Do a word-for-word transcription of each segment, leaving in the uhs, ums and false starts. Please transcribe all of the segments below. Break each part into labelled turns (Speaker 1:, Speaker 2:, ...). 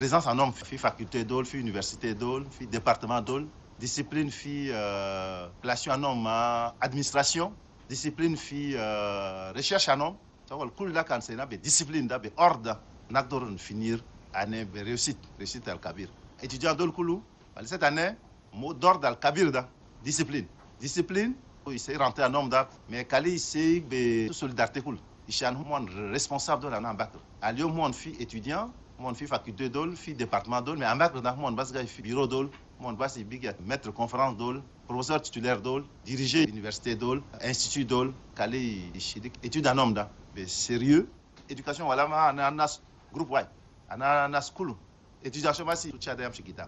Speaker 1: présence en nombre في faculté دول في université دول في département دول discipline في relation en nombre مع administration discipline في recherche en nombre تقول كل ده كان سينا بدiscipline ده بordre نقدر نفنير année بريوسيت réussite الكبير étudiant دول كله cette année mot d'ordre الكبير ده discipline discipline il s'est rentré en nombre ده mais كالي c'est be solidarité كله يشان هم responsable de la نامباك اليوم هم في étudiant mon fi faculté dol fi département dol mais en bac dans mon bas gay fi bureau dol mon bas c'est big maître conférence dol professeur titulaire dol diriger université dol institut dol calé chidik étude en homme da mais sérieux éducation wala ma ana nas groupe way ana nas school éducation ma si tchada yam shikita.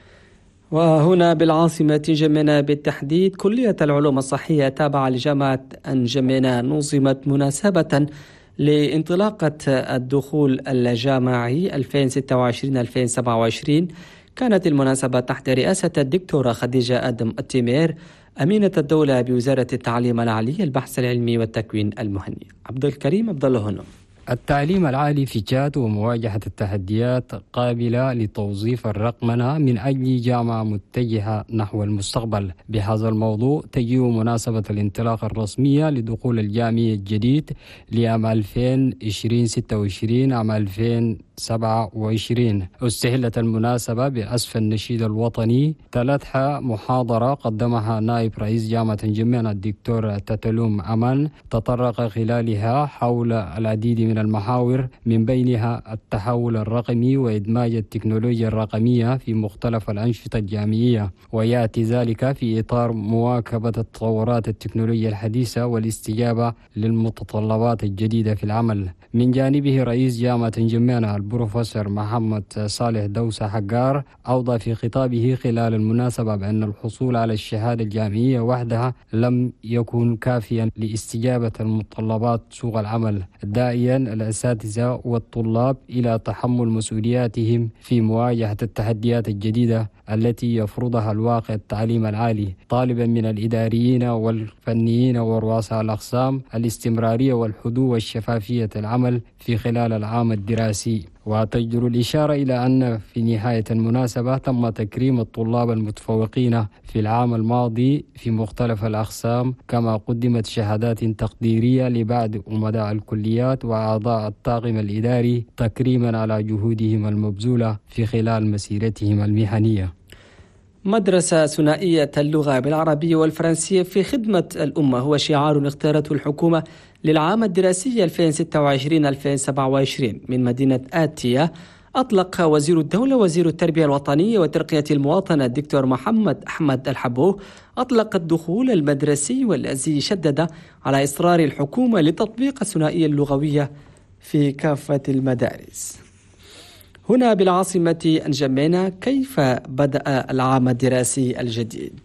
Speaker 2: وهنا بالعاصمة نجمينا بالتحديد كلية العلوم الصحية تابعة لجامعة نجمينا نظمت مناسبة لانطلاقة الدخول الجامعي ألفين وستة وعشرين ألفين وسبعة وعشرين. كانت المناسبة تحت رئاسة الدكتورة خديجة آدم التيمير أمينة الدولة بوزارة التعليم العالي البحث العلمي والتكوين المهني. عبد الكريم عبد الله هنا.
Speaker 3: التعليم العالي في تشاد ومواجهة التحديات قابلة لتوظيف الرقمنة من أجل جامعة متجهة نحو المستقبل. بهذا الموضوع تجيء مناسبة الانطلاق الرسمية لدخول الجامعي الجديد لعام ألفين وستة وعشرين عام ألفين وسبعة وعشرين. استهلت المناسبة بأسف النشيد الوطني تلتها محاضرة قدمها نائب رئيس جامعة نجمينا الدكتور تتلوم أمان تطرق خلالها حول العديد من المحاور من بينها التحول الرقمي وإدماج التكنولوجيا الرقمية في مختلف الأنشطة الجامعية، ويأتي ذلك في إطار مواكبة التطورات التكنولوجيا الحديثة والاستجابة للمتطلبات الجديدة في العمل. من جانبه رئيس جامعة نجمينا البروفيسور محمد صالح دوسة حقار أوضى في خطابه خلال المناسبة بأن الحصول على الشهادة الجامعية وحدها لم يكن كافيا لاستجابة المتطلبات سوق العمل، داعيا الأساتذة والطلاب إلى تحمل مسؤولياتهم في مواجهة التحديات الجديدة التي يفرضها الواقع التعليم العالي، طالبا من الإداريين والفنيين ورؤساء الأقسام الاستمرارية والحضور والشفافية العمل في خلال العام الدراسي. وتجدر الإشارة إلى أن في نهاية المناسبة تم تكريم الطلاب المتفوقين في العام الماضي في مختلف الأقسام، كما قدمت شهادات تقديرية لبعض أمناء الكليات وأعضاء الطاقم الإداري تكريما على جهودهم المبذولة في خلال مسيرتهم المهنية.
Speaker 2: مدرسة ثنائية اللغة بالعربية والفرنسية في خدمة الأمة هو شعار اختارته الحكومة للعام الدراسي ألفين وستة وعشرين ألفين وسبعة وعشرين من مدينة آتيا. أطلق وزير الدولة وزير التربية الوطنية وترقية المواطنة الدكتور محمد أحمد الحبوه أطلق الدخول المدرسي، والذي شدد على إصرار الحكومة لتطبيق الثنائية اللغوية في كافة المدارس. هنا بالعاصمة نجمينا كيف بدأ العام الدراسي الجديد؟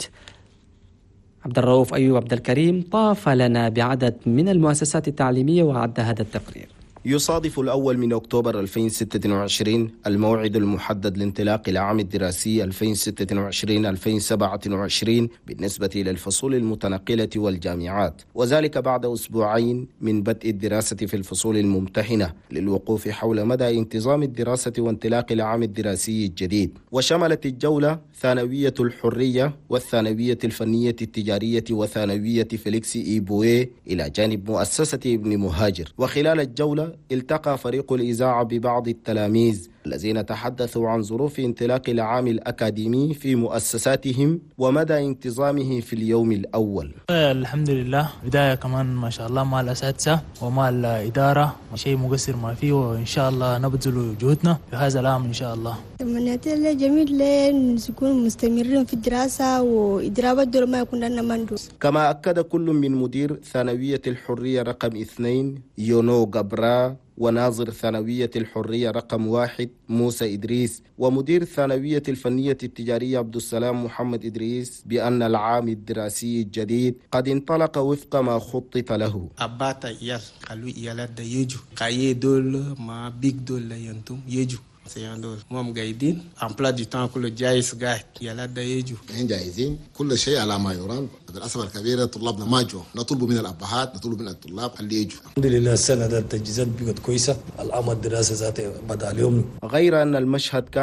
Speaker 2: عبد الرؤوف أيوب عبد الكريم طاف لنا بعدد من المؤسسات التعليمية وعد هذا التقرير.
Speaker 4: يصادف الأول من أكتوبر ألفين وستة وعشرين الموعد المحدد لانطلاق العام الدراسي ألفين وستة وعشرين ألفين وسبعة وعشرين بالنسبة للفصول المتنقلة والجامعات، وذلك بعد أسبوعين من بدء الدراسة في الفصول الممتحنة للوقوف حول مدى انتظام الدراسة وانطلاق العام الدراسي الجديد. وشملت الجولة ثانوية الحرية والثانوية الفنية التجارية وثانوية فيليكس إيبويه إلى جانب مؤسسة ابن مهاجر. وخلال الجولة التقى فريق الإذاعة ببعض التلاميذ الذين تحدثوا عن ظروف انطلاق العام الأكاديمي في مؤسساتهم ومدى انتظامه في اليوم الأول.
Speaker 5: الحمد لله، بداية كمان ما شاء الله مع الأساتذة ومع الإدارة، شيء مقصر ما فيه، وإن شاء الله نبذل جهودنا في هذا العام إن شاء الله.
Speaker 6: تمنيت له جميل نكون مستمرين في الدراسة وإدراء الدور ما يكون لنا مندوس.
Speaker 4: كما أكد كل من مدير ثانوية الحرية رقم اثنين يونو غبرا وناظر ثانوية الحرية رقم واحد موسى إدريس ومدير الثانوية الفنية التجارية عبد السلام محمد إدريس بأن العام الدراسي الجديد قد انطلق وفق ما خطط له.
Speaker 7: أباتا إيال قالوا إيالات دا يجو كاية دول ما بيك دول ينتم يجو سياندول مم قايدين أمبلا دي تان كله جايز قاعد يلا دا يجو
Speaker 8: إحنا جايزين كل شيء على ما يرام. للأسف الكبير طلابنا ما جو، نطلب من الأبهات نطلب من الطلاب اللي يجوا.
Speaker 9: الحمد لله السنة ده التجهيزات بقت كويسة، العام الدراسي ذاته بدأ اليوم.
Speaker 4: غير أن المشهد كان